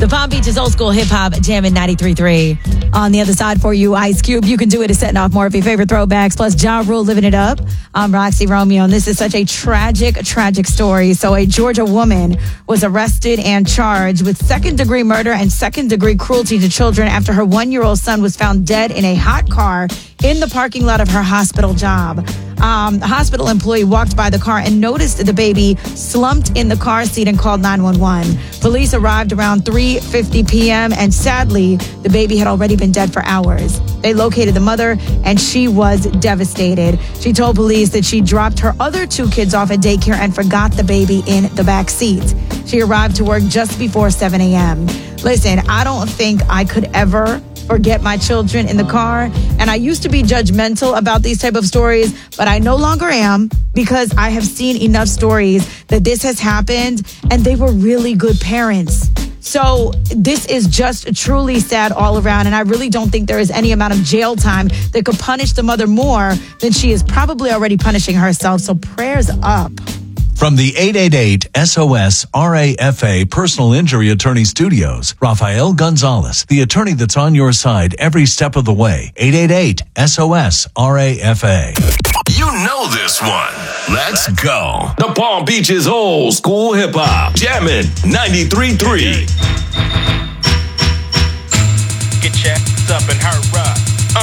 The Palm Beach's old school hip hop jamming 93.3. On the other side for you, Ice Cube. You Can Do It is setting off more of your favorite throwbacks. Plus, Ja Rule living it up. I'm Roxy Romeo, and this is such a tragic story. So a Georgia woman was arrested and charged with second-degree murder and second-degree cruelty to children after her 1-year-old son was found dead in a hot car in the parking lot of her hospital job. The hospital employee walked by the car and noticed the baby slumped in the car seat and called 911. Police arrived around 3:50 p.m. and sadly, the baby had already been dead for hours. They located the mother and she was devastated. She told police that she dropped her other 2 kids off at daycare and forgot the baby in the back seat. She arrived to work just before 7 a.m. Listen, I don't think I could ever forget my children in the car. And I used to be judgmental about these type of stories, but I no longer am because I have seen enough stories that this has happened and they were really good parents. So this is just truly sad all around. And I really don't think there is any amount of jail time that could punish the mother more than she is probably already punishing herself. So prayers up. From the 888-SOS-RAFA Personal Injury Attorney Studios, Rafael Gonzalez, the attorney that's on your side every step of the way. 888-SOS-RAFA. You know this one. Let's go. The Palm Beach's old school hip hop. Jammin' 93.3. Get your ass up and hurry up.